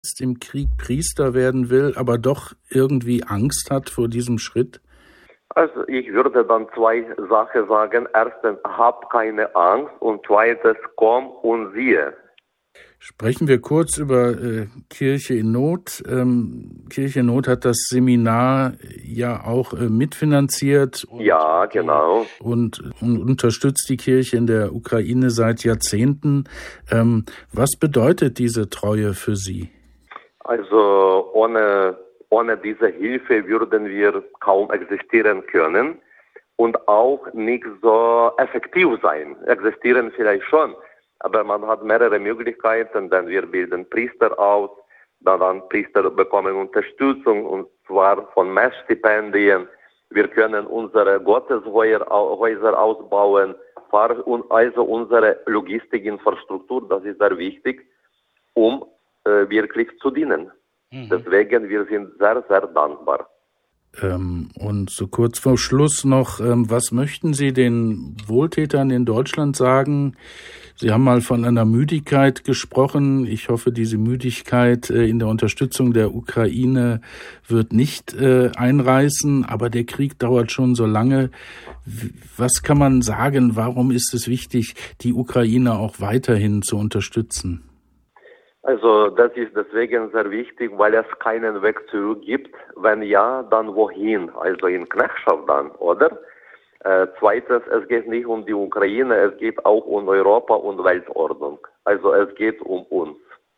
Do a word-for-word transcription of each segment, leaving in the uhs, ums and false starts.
im Krieg Priester werden will, aber doch irgendwie Angst hat vor diesem Schritt? Also ich würde dann zwei Sachen sagen. Erstens, hab keine Angst und zweitens, komm und siehe. Sprechen wir kurz über äh, Kirche in Not. Ähm, Kirche in Not hat das Seminar ja auch äh, mitfinanziert. Und, ja, genau. Und, und unterstützt die Kirche in der Ukraine seit Jahrzehnten. Ähm, was bedeutet diese Treue für Sie? Also ohne, ohne diese Hilfe würden wir kaum existieren können und auch nicht so effektiv sein. Existieren vielleicht schon. Aber man hat mehrere Möglichkeiten, denn wir bilden Priester aus, dann Priester bekommen Unterstützung und zwar von Messstipendien. Wir können unsere Gotteshäuser ausbauen, also unsere Logistikinfrastruktur, das ist sehr wichtig, um äh, wirklich zu dienen. Mhm. Deswegen, wir sind sehr, sehr dankbar. Ähm, und so kurz vor Schluss noch, ähm, was möchten Sie den Wohltätern in Deutschland sagen? Sie haben mal von einer Müdigkeit gesprochen. Ich hoffe, diese Müdigkeit äh, in der Unterstützung der Ukraine wird nicht äh, einreißen, aber der Krieg dauert schon so lange. Was kann man sagen? Warum ist es wichtig, die Ukraine auch weiterhin zu unterstützen? Also das ist deswegen sehr wichtig, weil es keinen Weg zurück gibt. Wenn ja, dann wohin? Also in Knechtschaft dann, oder? Äh, zweitens, es geht nicht um die Ukraine, es geht auch um Europa und Weltordnung. Also es geht um uns.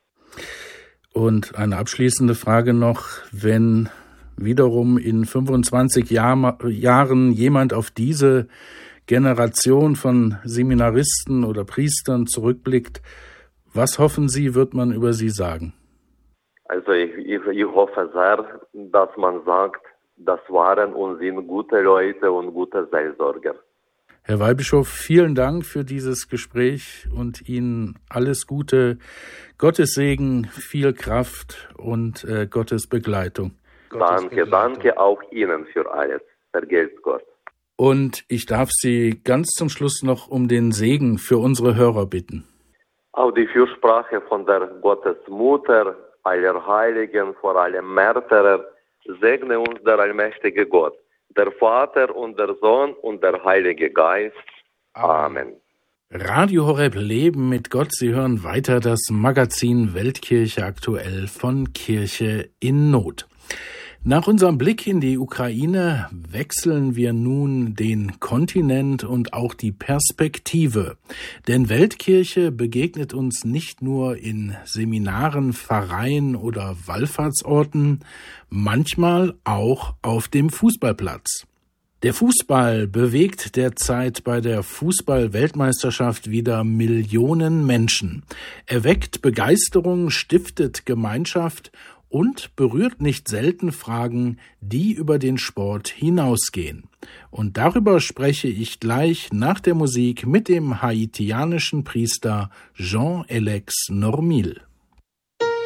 Und eine abschließende Frage noch, wenn wiederum in fünfundzwanzig Jahr, Jahren jemand auf diese Generation von Seminaristen oder Priestern zurückblickt, was hoffen Sie, wird man über Sie sagen? Also ich, ich, ich hoffe sehr, dass man sagt, das waren und sind gute Leute und gute Seelsorger. Herr Weihbischof, vielen Dank für dieses Gespräch und Ihnen alles Gute, Gottes Segen, viel Kraft und äh, Gottes Begleitung. Gottes danke, Begleitung. Danke auch Ihnen für alles. Vergelt's Gott. Und ich darf Sie ganz zum Schluss noch um den Segen für unsere Hörer bitten. Auch die Fürsprache von der Gottesmutter, aller Heiligen, vor allem Märtyrer, segne uns der allmächtige Gott, der Vater und der Sohn und der Heilige Geist. Amen. Radio Horeb Leben mit Gott. Sie hören weiter das Magazin Weltkirche aktuell von Kirche in Not. Nach unserem Blick in die Ukraine wechseln wir nun den Kontinent und auch die Perspektive. Denn Weltkirche begegnet uns nicht nur in Seminaren, Pfarreien oder Wallfahrtsorten, manchmal auch auf dem Fußballplatz. Der Fußball bewegt derzeit bei der Fußball-Weltmeisterschaft wieder Millionen Menschen. Er weckt Begeisterung, stiftet Gemeinschaft und berührt nicht selten Fragen, die über den Sport hinausgehen. Und darüber spreche ich gleich nach der Musik mit dem haitianischen Priester Jean-Alex Normil.